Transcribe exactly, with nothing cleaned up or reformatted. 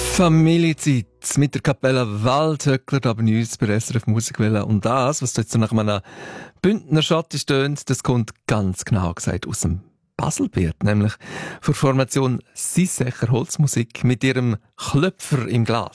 Familienzeit mit der Kapelle Waldhöckler da bei uns bei S R F Musikwelle. Und das, was jetzt so nach einem Bündner Schatten stöhnt, das kommt ganz genau gesagt aus dem Baselbiet, nämlich von der Formation Sissecher Holzmusik mit ihrem Klöpfer im Glas.